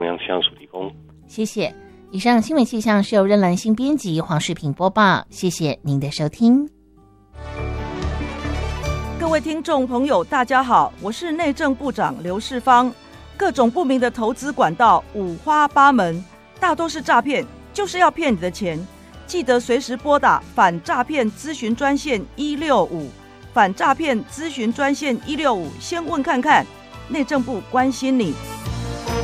中央气象署提供。 谢谢。以上新闻气象是由任兰心编辑，黄世平播报。谢谢您的收听。 各位听众朋友，大家好，我是内政部长刘世芳。各种不明的投资管道五花八门，大多是诈骗，就是要骗你的钱。记得随时拨打反诈骗咨询专线165，反诈骗咨询专线165，先问看看，内政部关心你。